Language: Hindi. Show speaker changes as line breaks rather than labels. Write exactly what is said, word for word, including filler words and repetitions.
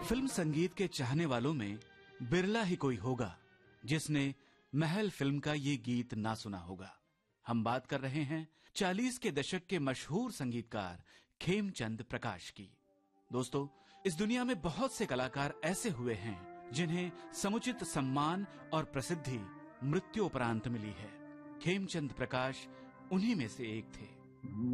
फिल्म संगीत के चाहने वालों में बिरला ही कोई होगा जिसने महल फिल्म का ये गीत ना सुना होगा। हम बात कर रहे हैं चालीस के दशक के मशहूर संगीतकार खेमचंद प्रकाश की। दोस्तों, इस दुनिया में बहुत से कलाकार ऐसे हुए हैं जिन्हें समुचित सम्मान और प्रसिद्धि मृत्यु उपरांत मिली है। खेमचंद प्रकाश उन्हीं में से एक थे।